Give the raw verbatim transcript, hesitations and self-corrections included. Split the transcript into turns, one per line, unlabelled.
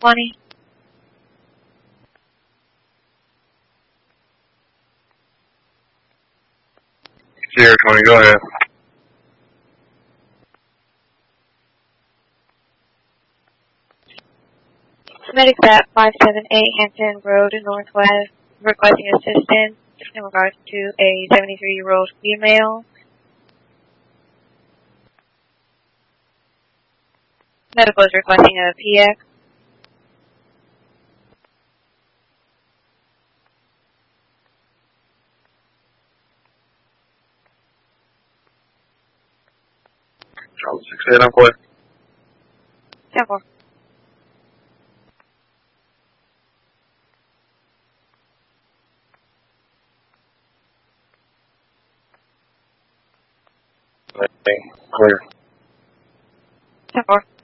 twenty.
Sierra twenty, go ahead.
Medic at five seven eight Hampton Road, Northwest, requesting assistance in regards to a seventy-three-year-old female. Medical is requesting a P X.
Charlie six eight on play.
ten four.
Clear.
ten four.